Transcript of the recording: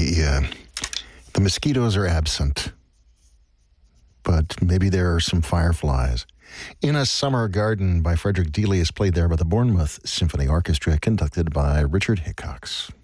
The mosquitoes are absent, but maybe there are some fireflies. In a Summer Garden by Frederick Deely is played there by the Bournemouth Symphony Orchestra, conducted by Richard Hickox.